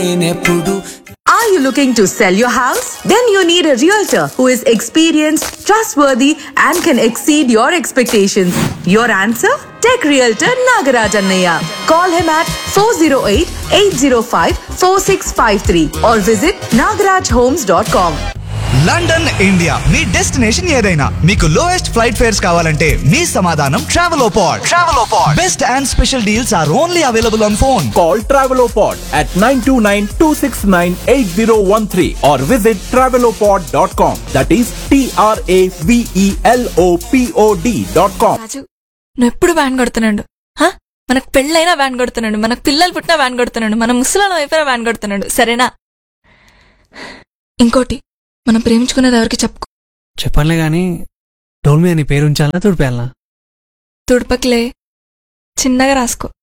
Are you looking to sell your house? Then you need a realtor who is experienced, trustworthy, and can exceed your expectations. Your answer? Tech Realtor Nagaraj Annaiya. Call him at 408-805-4653 or visit nagarajhomes.com. London India me destination ఏదైనా మీకు lowest flight fares కావాలంటే మీ సమాధానం Travelopod. Best and special deals are only available on phone. Call Travelopod at 929-269-8013 or visit travelopod.com. That is TRAVELOPOD.com. రాజు నువ్వు ఎప్పుడు van కొడుతున్నాడు? మనకు పెళ్ళైనా van కొడుతున్నాడు, మనకు పిల్లలు పుట్టినా వ్యాన్ కొడుతున్నాడు, మన ముసలాళ్ళం అయిపోయినా వ్యాన్ కొడుతున్నాడు. సరేనా? ఇంకోటి, మనం ప్రేమించుకునేది ఎవరికి చెప్పుకో. చెప్పనులే గాని డోల్ మీద నీ పేరు ఉంచాలా తుడిపేయాలా? తుడపకిలే, చిన్నగా రాసుకో.